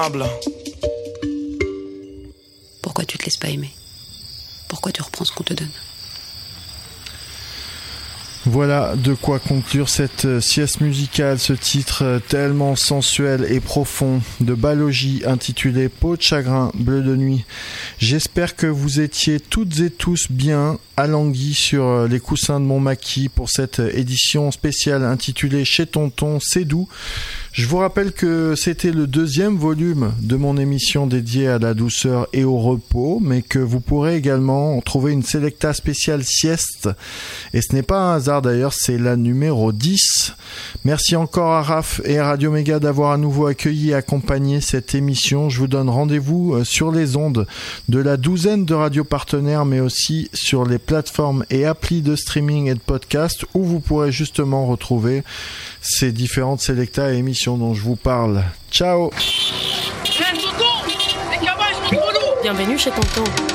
Pourquoi tu te laisses pas aimer? Pourquoi tu reprends ce qu'on te donne? Voilà de quoi conclure cette sieste musicale, ce titre tellement sensuel et profond de Balogie intitulé Peau de chagrin, bleu de nuit. J'espère que vous étiez toutes et tous bien alanguis sur les coussins de mon maquis pour cette édition spéciale intitulée Chez Tonton, c'est doux. Je vous rappelle que c'était le 2e volume de mon émission dédiée à la douceur et au repos, mais que vous pourrez également trouver une Selecta spéciale sieste. Et ce n'est pas un hasard d'ailleurs, c'est la numéro 10. Merci encore à Raph et à Radio Méga d'avoir à nouveau accueilli et accompagné cette émission. Je vous donne rendez-vous sur les ondes de la 12aine de radios partenaires, mais aussi sur les plateformes et applis de streaming et de podcast où vous pourrez justement retrouver ces différentes Selecta et émissions dont je vous parle. Ciao. Bienvenue chez Tonton.